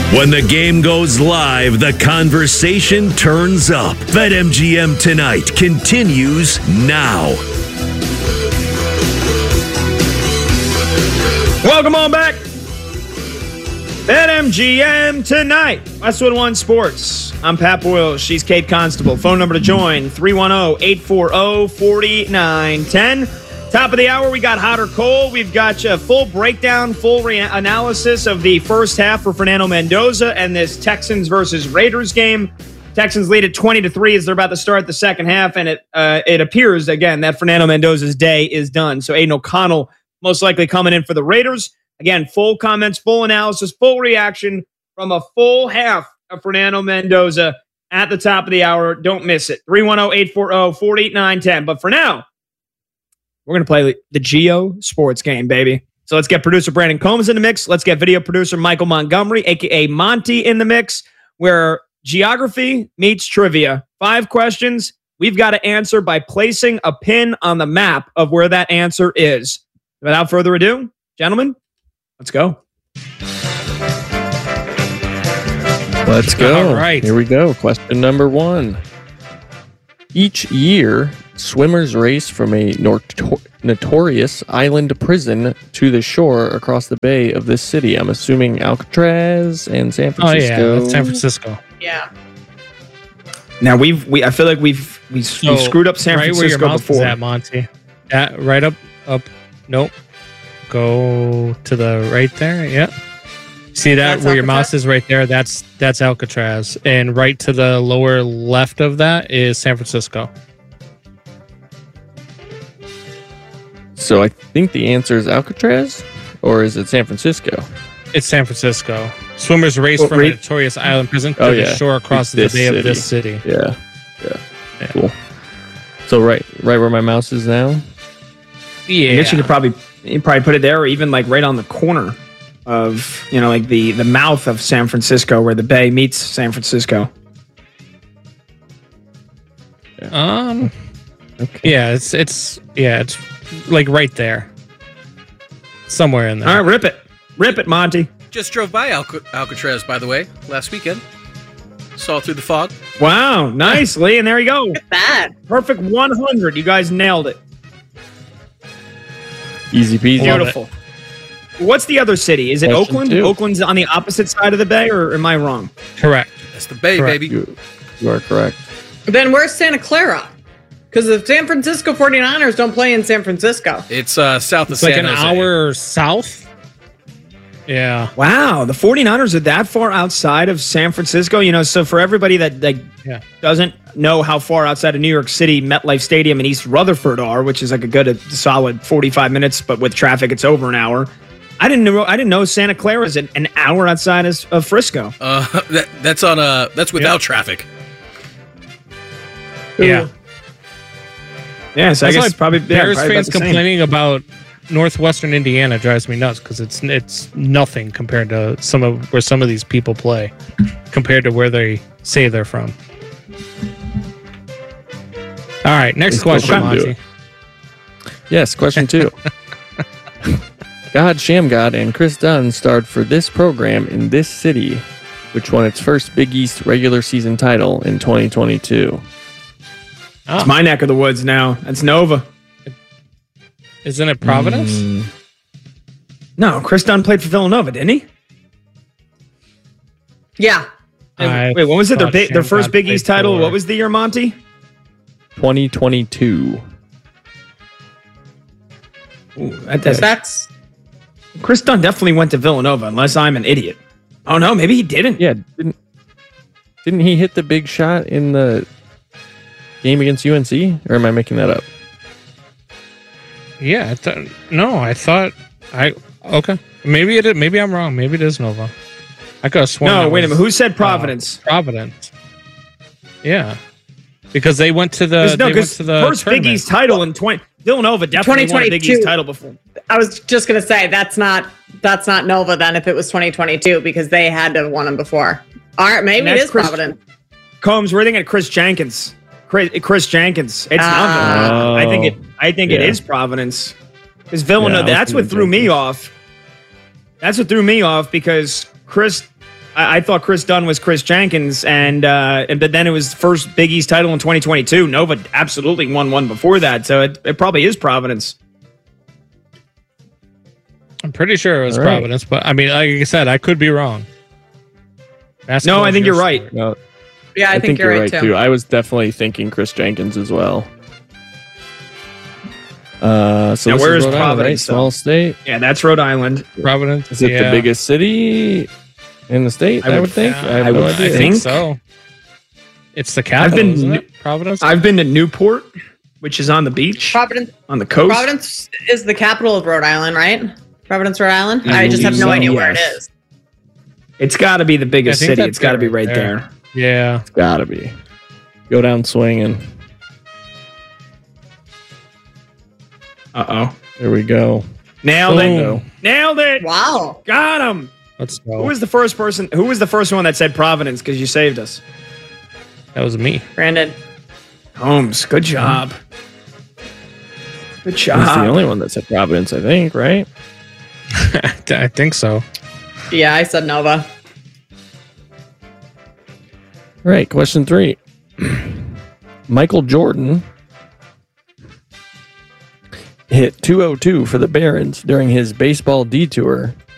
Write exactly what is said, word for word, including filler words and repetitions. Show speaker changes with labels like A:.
A: When the game goes live, the conversation turns up. BetMGM Tonight continues now.
B: Welcome on back. BetMGM Tonight. Westwood One Sports. I'm Pat Boyle. She's Kate Constable. Phone number to join, three one zero, eight four zero, four nine one zero. Top of the hour, we got hot or cold. We've got a full breakdown, full re- analysis of the first half for Fernando Mendoza and this Texans versus Raiders game. Texans lead at twenty to three as they're about to start the second half, and it uh, it appears, again, that Fernando Mendoza's day is done. So Aiden O'Connell most likely coming in for the Raiders. Again, full comments, full analysis, full reaction from a full half of Fernando Mendoza at the top of the hour. Don't miss it. three one zero, eight four zero, four nine one zero. But for now, we're going to play the Geo Sports game, baby. So let's get producer Brandon Combs in the mix. Let's get video producer Michael Montgomery, a k a. Monty, in the mix, where geography meets trivia. Five questions. We've got to answer by placing a pin on the map of where that answer is. Without further ado, gentlemen, let's go.
C: Let's go.
B: All right.
C: Here we go. Question number one. Each year, swimmers race from a notor- notorious island prison to the shore across the bay of this city. I'm assuming Alcatraz and San Francisco.
D: Oh, yeah, that's San Francisco.
E: Yeah.
B: Now we've we I feel like we've we,
D: So,
B: we screwed up San
D: right
B: Francisco
D: where your mouse
B: before.
D: is at, Monty. That, right up, up. Nope. Go to the right there. Yep. See that
E: That's
D: where your
E: Alcatraz?
D: mouse is right there? That's that's Alcatraz, and right to the lower left of that is San Francisco.
C: So I think the answer is Alcatraz, or is it San Francisco?
D: It's San Francisco. Swimmers race
B: Well,
D: from
B: read-
D: a notorious island prison to
C: Oh,
D: the
C: yeah.
D: shore across
C: It's
D: the
C: this
D: bay
C: city.
D: of this city.
C: Yeah. Yeah.
D: Yeah.
C: Cool. So right right where my mouse is now?
D: Yeah.
B: I guess you could probably you probably put it there, or even like right on the corner of, you know, like the the mouth of San Francisco, where the bay meets San Francisco.
D: Um.
C: Okay.
D: Yeah. It's it's yeah. It's like right there. Somewhere in there.
B: All right, rip it, rip it, Monty.
F: Just drove by Alca- Alcatraz, by the way, last weekend. Saw through the fog.
B: Wow, nice, Lee, and there you go.
E: Bad.
B: Perfect one hundred. You guys nailed it.
C: Easy peasy.
D: Love it.
B: Beautiful. What's the other city? Is it
C: Question
B: Oakland?
C: two.
B: Oakland's on the opposite side of the bay, or am I wrong?
D: Correct.
F: That's the Bay,
D: Correct.
F: baby.
C: You, you are correct.
E: Then where's Santa Clara? Because the San Francisco forty-niners don't play in San Francisco.
F: It's uh, south of
D: It's like
F: San
D: an
F: Jose.
D: hour south. Yeah.
B: Wow, the forty-niners are that far outside of San Francisco. You know, so for everybody that like
D: Yeah.
B: doesn't know how far outside of New York City MetLife Stadium and East Rutherford are, which is like a good a solid forty-five minutes, but with traffic it's over an hour. I didn't know I didn't know Santa Clara is an, an hour outside of, of Frisco.
F: Uh, that, that's on uh, that's without traffic.
D: Yeah.
B: Yeah, so I
D: That's
B: guess
D: why
B: it's probably yeah,
D: Bears
B: probably
D: fans
B: about the same.
D: complaining about Northwestern Indiana drives me nuts because it's it's nothing compared to some of where some of these people play, compared to where they say they're from. All right, next
C: Let's
D: question,
C: go.
D: Monty.
C: Yes, question two. God, Shamgod, and Chris Dunn starred for this program in this city, which won its first Big East regular season title in twenty twenty-two.
B: It's my neck of the woods now. That's Nova.
D: Isn't it Providence?
C: Mm,
B: No, Chris Dunn played for Villanova, didn't he?
E: Yeah.
D: I
B: Wait, when was it? Their
D: thought
B: big, their
D: Shamgod
B: first Big
D: played
B: East title.
D: for-
B: What was the year, Monty?
C: twenty twenty-two.
B: Ooh, that does-
E: That's
B: Chris Dunn definitely went to Villanova, unless I'm an idiot. Oh no, maybe he didn't.
C: Yeah, didn't didn't he hit the big shot in the game against U N C? Or am I making that up?
D: Yeah. I thought no, I thought I okay. Maybe it. is- Maybe I'm wrong. Maybe it is Nova. I could have sworn.
B: No,
D: that
B: wait a
D: was,
B: minute. Who said
D: uh,
B: Providence?
D: Providence. Yeah, because they went to the.
B: Because no,
D: they went
B: because
D: to the
B: first Big
D: tournament.
B: East title in twenty Villanova definitely won a Big East
E: twenty twenty-two.
B: title before.
E: I was just gonna say that's not that's not Nova then if it was twenty twenty-two because they had to have won them before. All right, maybe it
B: Next,
E: is
B: Chris-
E: Providence.
B: Combs, we're thinking of Chris Jenkins. Chris, Chris Jenkins. It's not
E: Ah.
B: Villanova. I think it. I think it
C: Yeah.
B: is Providence. Because Villanova.
C: Yeah, I was
B: that's what
C: thinking
B: threw me
C: Jenkins.
B: off. That's what threw me off because Chris I, I thought Chris Dunn was Chris Jenkins, and uh, and but then it was first Big East title in twenty twenty-two. Nova absolutely won one before that, so it, it probably is Providence.
D: I'm pretty sure it was
C: All right.
D: Providence, but I mean, like I said, I could be wrong.
B: No,
D: Basketball
B: I
D: is
B: think
D: your
B: you're right.
D: sport.
C: No,
E: Yeah, I,
C: I,
E: think, you're right, too.
C: I was definitely thinking Chris Jenkins as well. Uh, so
B: Now,
C: this
B: where
C: is
B: is
C: Rhode Island, right?
B: Providence, though?
C: Small state.
B: Yeah, that's Rhode Island.
D: Providence.
C: Is it
D: yeah.
C: the biggest city in the state?
B: I
C: I
B: would-
C: would, think.
D: Yeah,
C: I have
B: I
C: no
B: would
C: idea.
D: I
B: think-
D: think so. It's the capital,
B: been
D: isn't
B: nu-
D: it? Providence.
B: I've been to Newport, which is on the beach,
E: Providence,
B: on the coast.
E: Providence is the capital of Rhode Island, right? Providence, Rhode Island.
B: I
E: I just have
B: believe
E: no
B: so,
E: idea where it
B: yes.
E: is.
B: It's got to be the biggest
D: I think
B: city.
D: that's
B: It's got to
D: it
B: be
D: right
B: right
D: there.
B: there.
D: yeah.
C: It's gotta be. Go down swinging.
B: Uh oh.
C: There we go.
B: Nailed
C: Boom.
B: it. Nailed it.
E: Wow.
B: Got him.
D: Let's
B: Who
D: go.
B: was the first person? Who was the first one that said Providence? Because you saved us.
D: That was me.
E: Brandon.
B: Holmes, good job. Good
C: He's
B: job.
C: the only one that said Providence, I think, right?
D: I think so.
E: Yeah, I said Nova.
C: All right, question three. Michael Jordan hit two oh two for the Barons during his baseball detour